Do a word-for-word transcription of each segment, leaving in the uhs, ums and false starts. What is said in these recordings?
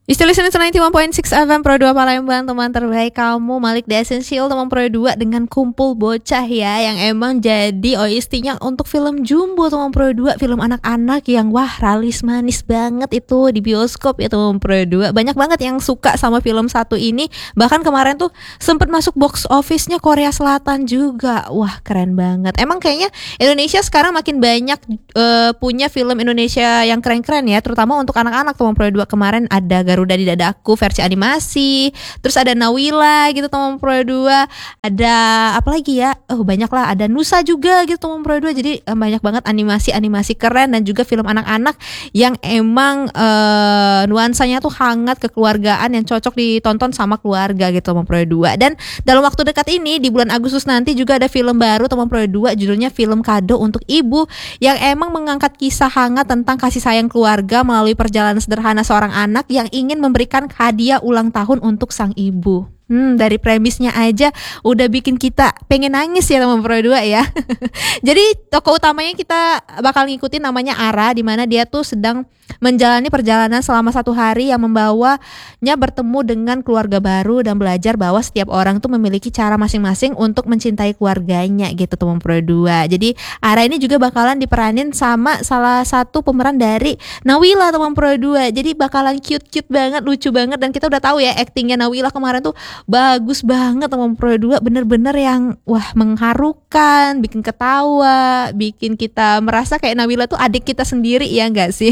You still listening to ninety-one point six F M Pro dua Palembang, teman terbaik kamu. Malik The Essential, teman Pro dua dengan Kumpul Bocah ya, yang emang jadi O S T-nya untuk film Jumbo, teman Pro dua, film anak-anak yang wah ralis manis banget itu di bioskop ya teman Pro dua. Banyak banget yang suka sama film satu ini. Bahkan kemarin tuh sempet masuk box office-nya Korea Selatan juga. Wah, keren banget. Emang kayaknya Indonesia sekarang makin banyak uh, punya film Indonesia yang keren-keren ya, terutama untuk anak-anak teman Pro dua. Kemarin ada Garuda di Dadaku versi animasi, terus ada Nawila gitu teman Pro dua, ada apa lagi ya, oh banyak lah, ada Nusa juga gitu teman Pro dua. Jadi eh, banyak banget animasi-animasi keren dan juga film anak-anak yang emang eh, nuansanya tuh hangat, kekeluargaan yang cocok ditonton sama keluarga gitu teman Pro dua. Dan dalam waktu dekat ini di bulan Agustus nanti juga ada film baru teman Pro dua, judulnya Film Kado untuk Ibu, yang emang mengangkat kisah hangat tentang kasih sayang keluarga melalui perjalanan sederhana seorang anak yang ingin memberikan hadiah ulang tahun untuk sang ibu. Hmm, dari premisnya aja udah bikin kita pengen nangis ya teman Pro dua ya. Jadi tokoh utamanya kita bakal ngikutin, namanya Ara, di mana dia tuh sedang menjalani perjalanan selama satu hari yang membawanya bertemu dengan keluarga baru dan belajar bahwa setiap orang tuh memiliki cara masing-masing untuk mencintai keluarganya gitu teman Pro dua. Jadi Ara ini juga bakalan diperanin sama salah satu pemeran dari Nawila teman Pro dua. Jadi bakalan cute-cute banget, lucu banget, dan kita udah tahu ya aktingnya Nawila kemarin tuh bagus banget teman Pro dua, bener-bener yang wah mengharukan, bikin ketawa, bikin kita merasa kayak Nawila tuh adik kita sendiri ya enggak sih?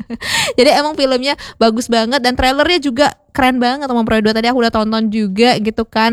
Jadi emang filmnya bagus banget dan trailernya juga keren banget teman Pro dua. Tadi aku udah tonton juga gitu kan.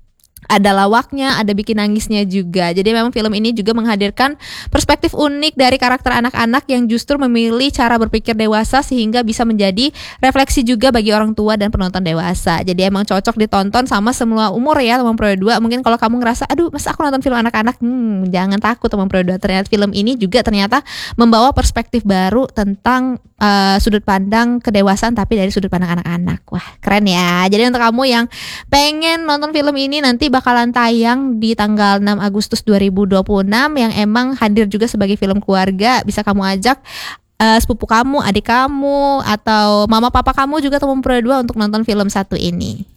Ada lawaknya, ada bikin nangisnya juga. Jadi memang film ini juga menghadirkan perspektif unik dari karakter anak-anak yang justru memilih cara berpikir dewasa sehingga bisa menjadi refleksi juga bagi orang tua dan penonton dewasa. Jadi emang cocok ditonton sama semua umur ya teman Pro dua. Mungkin kalau kamu ngerasa aduh masa aku nonton film anak-anak, hmm, jangan takut teman Pro dua. Ternyata film ini juga ternyata membawa perspektif baru tentang uh, sudut pandang kedewasaan tapi dari sudut pandang anak-anak. Wah, keren ya. Jadi untuk kamu yang pengen nonton film ini, nanti bakalan tayang di tanggal enam Agustus dua ribu dua puluh enam, yang emang hadir juga sebagai film keluarga. Bisa kamu ajak uh, sepupu kamu, adik kamu, atau mama papa kamu juga teman Pro dua untuk nonton film satu ini.